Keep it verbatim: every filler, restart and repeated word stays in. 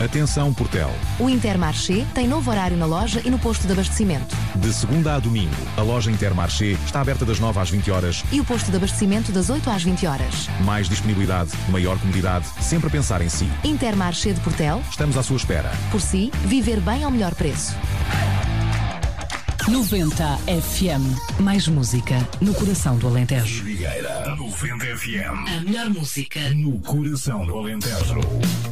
Atenção, Portel. O Intermarché tem novo horário na loja e no posto de abastecimento. De segunda a domingo, a loja Intermarché está aberta das nove às vinte horas e o posto de abastecimento das oito às vinte horas. Mais disponibilidade, maior comodidade, sempre a pensar em si. Intermarché de Portel. Estamos à sua espera. Por si, viver bem ao melhor preço. noventa F M. Mais música no coração do Alentejo. Figueira, noventa F M. A melhor música no coração do Alentejo.